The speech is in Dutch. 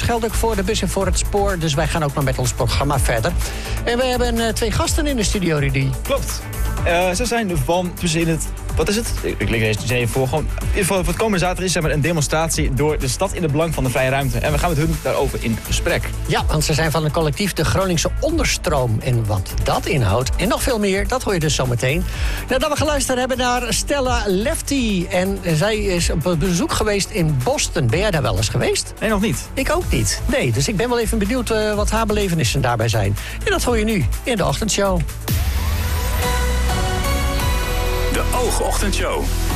geldt ook voor de bus en voor het spoor. Dus wij gaan ook maar met ons programma verder. En we hebben 2 gasten in de studio, Rudy. Klopt. Ze zijn van tussenin het... Wat is het? Ik lees het even voor. Gewoon, voor het komende zaterdag is er een demonstratie door de stad in het belang van de vrije ruimte. En we gaan met hun daarover in gesprek. Ja, want ze zijn van een collectief de Groningse Onderstroom. En wat dat inhoudt en nog veel meer, dat hoor je dus zometeen. Nadat we geluisterd hebben naar Stella Lefty. En zij is op bezoek geweest in Boston. Ben jij daar wel eens geweest? Nee, nog niet. Ik ook niet. Nee, dus ik ben wel even benieuwd wat haar belevenissen daarbij zijn. En dat hoor je nu in de ochtendshow. De Oogochtendshow.